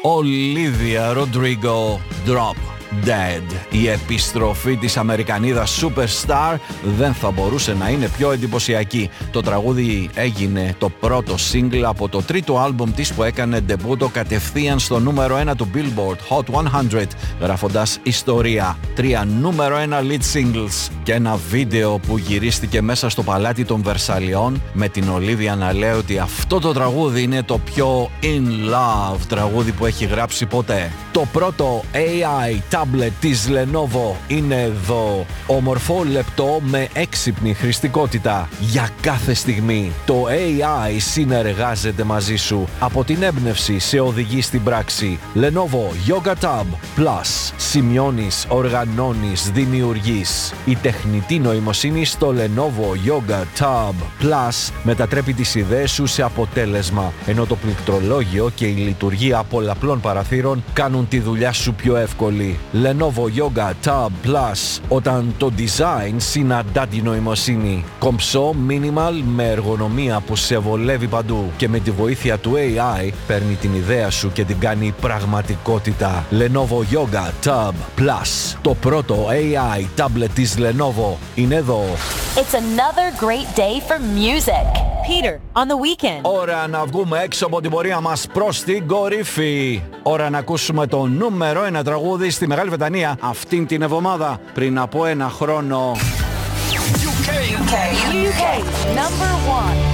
Olivia Rodrigo, Drop Dead. Η επιστροφή της Αμερικανίδας Superstar δεν θα μπορούσε να είναι πιο εντυπωσιακή. Το τραγούδι έγινε το πρώτο single από το τρίτο άλμπουμ της που έκανε ντεμπούτο κατευθείαν στο νούμερο 1 του Billboard Hot 100, γράφοντας ιστορία. 3 νούμερο 1 lead singles και ένα βίντεο που γυρίστηκε μέσα στο παλάτι των Βερσαλιών με την Olivia να λέει ότι αυτό το τραγούδι είναι το πιο in love τραγούδι που έχει γράψει ποτέ. Το πρώτο AI tablet της Lenovo είναι εδώ. Ομορφό, λεπτό, με έξυπνη χρηστικότητα. Για κάθε στιγμή το AI συνεργάζεται μαζί σου. Από την έμπνευση σε οδηγεί στην πράξη. Lenovo Yoga Tab Plus. Σημειώνεις, οργανώνεις, δημιουργείς. Η τεχνητή νοημοσύνη στο Lenovo Yoga Tab Plus μετατρέπει τις ιδέες σου σε αποτέλεσμα, ενώ το πληκτρολόγιο και η λειτουργία πολλαπλών παραθύρων κάνουν τη δουλειά σου πιο εύκολη. Lenovo Yoga Tab Plus, όταν το design συναντά τη νοημοσύνη. Κομψό, minimal, με εργονομία που σε βολεύει παντού και με τη βοήθεια του AI παίρνει την ιδέα σου και την κάνει πραγματικότητα. Lenovo Yoga Tab Plus, το πρώτο AI tablet της Lenovo είναι εδώ. It's another great day for music. Peter, on the weekend. Ώρα να βγούμε έξω από την πορεία μας προς την κορύφη. Ώρα να ακούσουμε το νούμερο 1 τραγούδι στη Μεγάλη Βρετανία αυτήν την εβδομάδα. Πριν από ένα χρόνο. UK number 1.